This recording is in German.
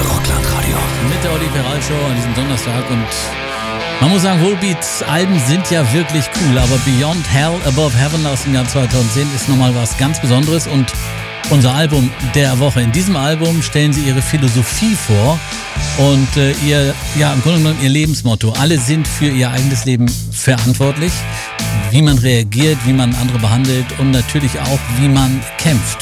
Rockland-Radio. Mit der Olli Peral Show an diesem Donnerstag. Und man muss sagen, Volbeat-Alben sind ja wirklich cool. Aber Beyond Hell, Above Heaven aus dem Jahr 2010 ist nochmal was ganz Besonderes. Und unser Album der Woche. In diesem Album stellen sie ihre Philosophie vor und im Grunde genommen ihr Lebensmotto. Alle sind für ihr eigenes Leben verantwortlich. Wie man reagiert, wie man andere behandelt und natürlich auch, wie man kämpft.